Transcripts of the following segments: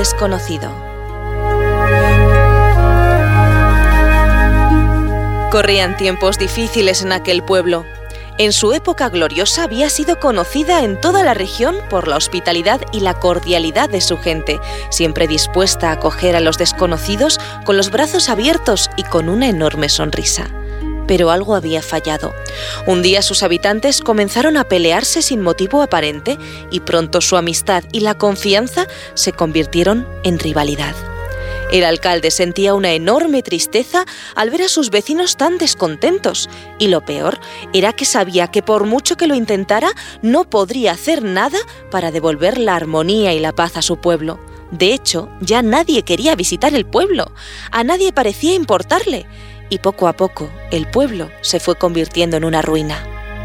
desconocido. Corrían tiempos difíciles en aquel pueblo. En su época gloriosa había sido conocida en toda la región por la hospitalidad y la cordialidad de su gente, siempre dispuesta a acoger a los desconocidos con los brazos abiertos y con una enorme sonrisa. Pero algo había fallado. Un día sus habitantes comenzaron a pelearse sin motivo aparente y pronto su amistad y la confianza se convirtieron en rivalidad. El alcalde sentía una enorme tristeza al ver a sus vecinos tan descontentos, y lo peor era que sabía que por mucho que lo intentara, no podría hacer nada para devolver la armonía y la paz a su pueblo. De hecho, ya nadie quería visitar el pueblo, a nadie parecía importarle, y poco a poco el pueblo se fue convirtiendo en una ruina.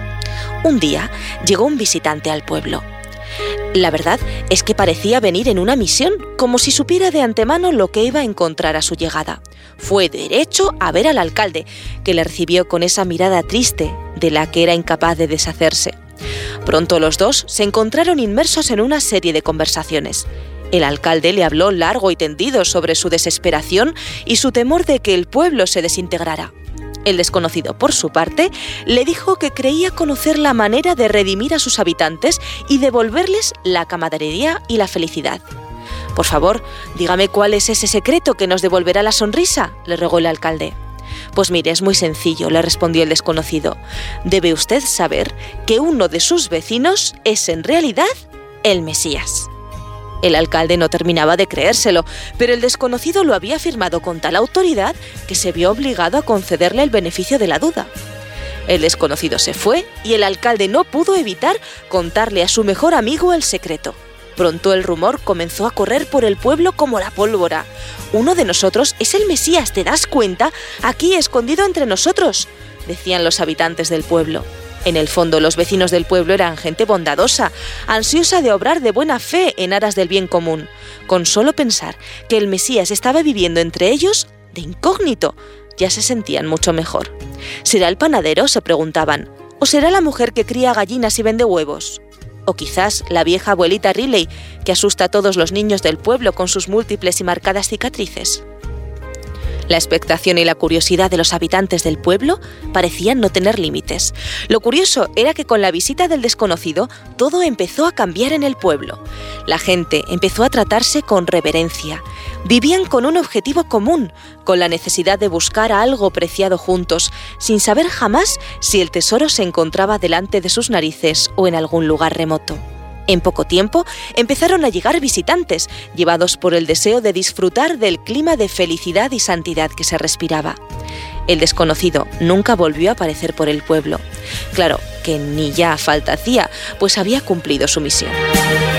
Un día llegó un visitante al pueblo. La verdad es que parecía venir en una misión, como si supiera de antemano lo que iba a encontrar a su llegada. Fue derecho a ver al alcalde, que le recibió con esa mirada triste de la que era incapaz de deshacerse. Pronto los dos se encontraron inmersos en una serie de conversaciones. El alcalde le habló largo y tendido sobre su desesperación y su temor de que el pueblo se desintegrara. El desconocido, por su parte, le dijo que creía conocer la manera de redimir a sus habitantes y devolverles la camaradería y la felicidad. «Por favor, dígame cuál es ese secreto que nos devolverá la sonrisa», le rogó el alcalde. «Pues mire, es muy sencillo», le respondió el desconocido. «Debe usted saber que uno de sus vecinos es en realidad el Mesías». El alcalde no terminaba de creérselo, pero el desconocido lo había afirmado con tal autoridad que se vio obligado a concederle el beneficio de la duda. El desconocido se fue y el alcalde no pudo evitar contarle a su mejor amigo el secreto. Pronto el rumor comenzó a correr por el pueblo como la pólvora. «Uno de nosotros es el Mesías, ¿te das cuenta? Aquí, escondido entre nosotros», decían los habitantes del pueblo. En el fondo, los vecinos del pueblo eran gente bondadosa, ansiosa de obrar de buena fe en aras del bien común. Con solo pensar que el Mesías estaba viviendo entre ellos, de incógnito, ya se sentían mucho mejor. ¿Será el panadero?, se preguntaban. ¿O será la mujer que cría gallinas y vende huevos? O quizás la vieja abuelita Riley, que asusta a todos los niños del pueblo con sus múltiples y marcadas cicatrices. La expectación y la curiosidad de los habitantes del pueblo parecían no tener límites. Lo curioso era que con la visita del desconocido todo empezó a cambiar en el pueblo. La gente empezó a tratarse con reverencia. Vivían con un objetivo común, con la necesidad de buscar algo preciado juntos, sin saber jamás si el tesoro se encontraba delante de sus narices o en algún lugar remoto. En poco tiempo empezaron a llegar visitantes, llevados por el deseo de disfrutar del clima de felicidad y santidad que se respiraba. El desconocido nunca volvió a aparecer por el pueblo. Claro que ni ya falta hacía, pues había cumplido su misión.